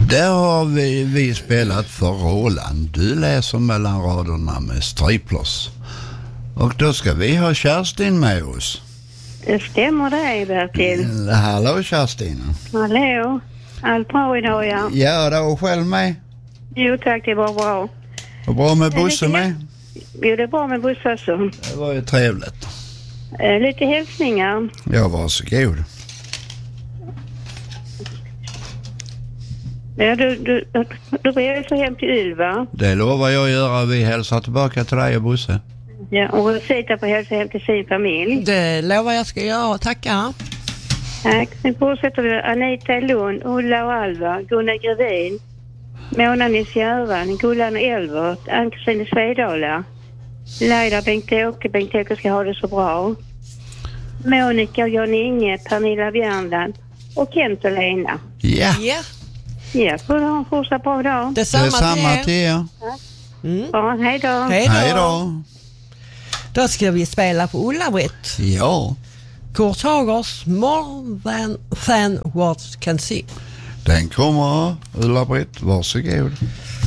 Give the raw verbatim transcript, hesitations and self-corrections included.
Där har vi, vi spelat för Roland. Du läser mellan raderna med striplers. Och då ska vi ha Kerstin med oss. Det stämmer det, Bertil. Mm, hallå Kerstin. Hallå. Allt bra idag, ja? Ja, då och själv med? Jo tack, det var bra. Och bra med Bosse med? Jo, det är bra med Bosse också. Det var ju trevligt. Eh, lite hälsningar. Ja, varsågod. Ja, du, du, du vill hälsa hem till Ylva. Det lovar jag att göra. Vi hälsar tillbaka till dig och Bosse. Ja, och Rosita får hälsa hem till sin familj. Det lovar jag ska göra. Tackar. Tack. Sen fortsätter vi Anita i Lund, Ulla och Alva, Gunnar Grevin, Mona Nils-Göran, Gullan och Elvert, Ann-Kristin i Svedala, Laila, Bengt-Åke, Bengt-Åke ska ha det så bra, Monica och Jan Inge, Pernilla Bjärnland och Kent och Lena. Ja. Ja. Ja, får du ha en fortsatt bra dag. Detsamma, Detsamma till till er. Mm. Ja, hej då. Hej då. Hej då. Då ska vi spela på Ulla-Britt. Ja. Kurt Hagers More than, than Words Can See. Den kommer, Ulla-Britt. Varsågod.